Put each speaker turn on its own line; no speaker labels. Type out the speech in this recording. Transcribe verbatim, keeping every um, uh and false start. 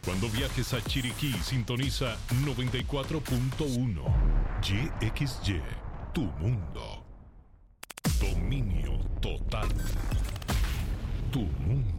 Cuando viajes a Chiriquí, sintoniza noventa y cuatro punto uno. Y X Y, tu mundo. Dominio total. Tu mundo.